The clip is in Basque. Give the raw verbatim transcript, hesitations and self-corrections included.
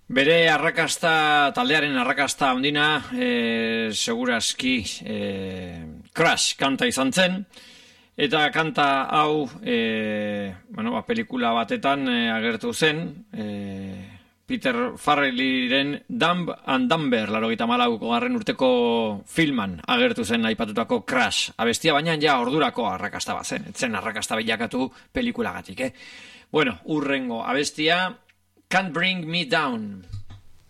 Bere arrakasta, taldearen arrakasta ondina, e, segurazki e, Crash kanta izan zen, eta kanta hau e, bueno, ba, pelikula batetan e, agertu zen, e, Peter Farrellyren Dumb and Dumber, laro gita malauko garren urteko filman agertu zen aipatutako Crash. Abestia baina ja ordurako arrakasta bat zen, etzen arrakasta bilakatu pelikulagatik, eh? Bueno, urrengo abestia, Can't Bring Me Down.